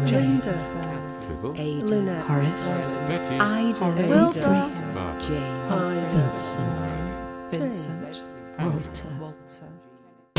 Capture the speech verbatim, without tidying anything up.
Linda, Ada, Lynette, Horace, Betty, Ida, Wilbur, Jane, Hyde, Vincent, Vincent, Walter, Walter.